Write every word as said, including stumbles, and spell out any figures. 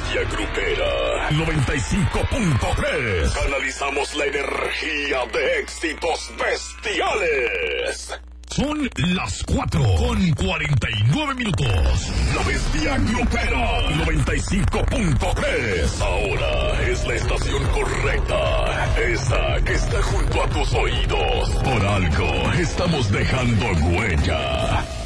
bestia grupera. noventa y cinco punto tres. Canalizamos la energía de éxitos bestiales. Son las cuatro con cuarenta y nueve minutos. La bestia grupera. noventa y cinco punto tres. Ahora es la estación correcta. Esa que está junto a tus oídos. Por algo estamos dejando huella.